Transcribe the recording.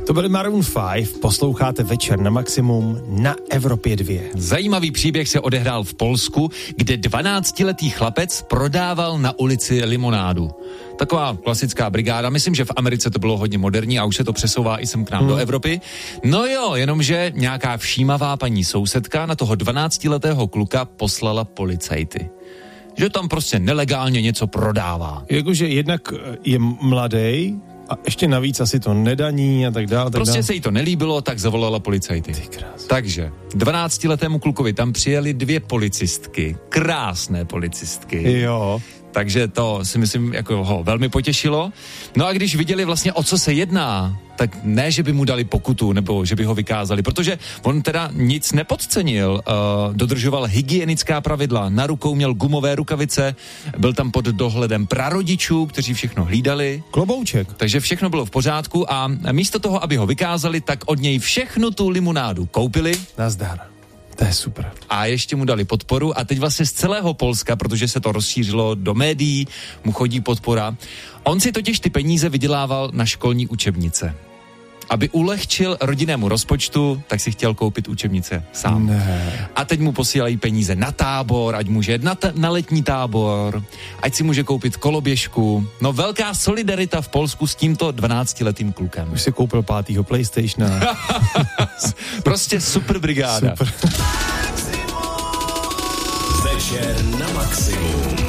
To byly Maroon 5, posloucháte Večer na maximum na Evropě 2. Zajímavý příběh se odehrál v Polsku, kde 12letý chlapec prodával na ulici limonádu. Taková klasická brigáda, myslím, že v Americe to bylo hodně moderní a už se to přesouvá i sem k nám do Evropy. No jo, jenomže nějaká všímavá paní sousedka na toho 12letého kluka poslala policajty. Že tam prostě nelegálně něco prodává. Jakože jednak je mladý a ještě navíc asi to nedaní a tak dále. Prostě se jí to nelíbilo, tak zavolala policajty. Takže 12letému klukovi tam přijeli 2 policistky. Krásné policistky. Jo. Takže to si myslím, jako ho velmi potěšilo. No a když viděli vlastně, o co se jedná, tak ne, že by mu dali pokutu, nebo že by ho vykázali, protože on teda nic nepodcenil, dodržoval hygienická pravidla, na rukou měl gumové rukavice, byl tam pod dohledem prarodičů, kteří všechno hlídali. Klobouček. Takže všechno bylo v pořádku a místo toho, aby ho vykázali, tak od něj všechnu tu limonádu koupili. Nazdar. To je super. A ještě mu dali podporu a teď vlastně z celého Polska, protože se to rozšířilo do médií, mu chodí podpora. On si totiž ty peníze vydělával na školní učebnice. Aby ulehčil rodinnému rozpočtu, tak si chtěl koupit učebnice sám. Ne. A teď mu posílají peníze na tábor, ať může jet na letní tábor, ať si může koupit koloběžku. No velká solidarita v Polsku s tímto 12letým klukem. Už si koupil 5. PlayStationa. Prostě super brigáda. Super. Večer na maximum.